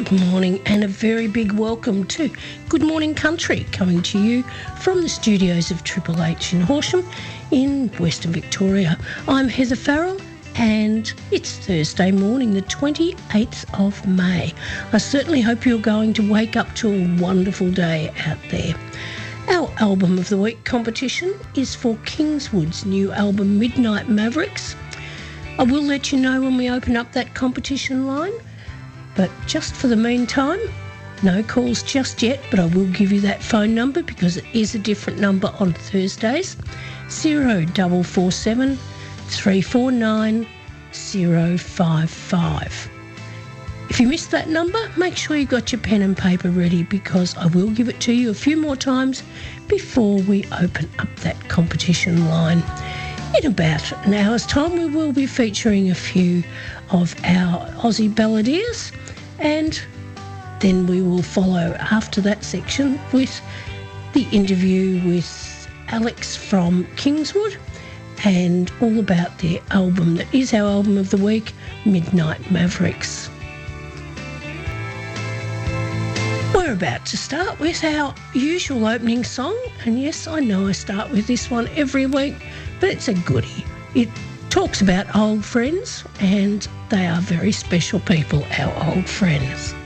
good morning and a very big welcome to Good Morning Country, coming to you from the studios of Triple H in Horsham in Western Victoria. I'm Heather Farrell and it's Thursday morning, the 28th of May. I certainly hope you're going to wake up to a wonderful day out there. Our Album of the Week competition is for Kingswood's new album Midnight Mavericks. I will let you know when we open up that competition line. But just for the meantime, no calls just yet, but I will give you that phone number because it is a different number on Thursdays, 0447 349 055. If you missed that number, make sure you got your pen and paper ready because I will give it to you a few more times before we open up that competition line. In about an hour's time, we will be featuring a few of our Aussie balladeers, and then we will follow after that section with the interview with Alex from Kingswood and all about their album that is our Album of the Week, Midnight Mavericks. We're about to start with our usual opening song, and yes, I know I start with this one every week, but it's a goodie. It talks about old friends, and they are very special people, our old friends.